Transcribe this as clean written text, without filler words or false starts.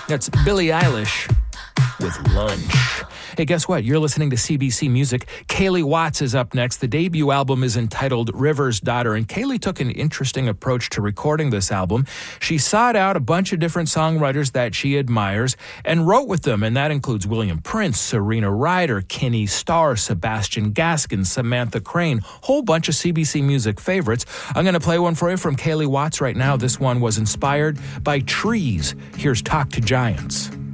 That's Billie Eilish with Lunch. Hey, guess what? You're listening to CBC Music. Kaylee Watts is up next. The debut album is entitled River's Daughter, and Kaylee took an interesting approach to recording this album. She sought out a bunch of different songwriters that she admires and wrote with them, and that includes William Prince, Serena Ryder, Kenny Starr, Sebastian Gaskin, Samantha Crane, whole bunch of CBC Music favorites. I'm going to play one for you from Kaylee Watts right now. This one was inspired by trees. Here's Talk to Giants.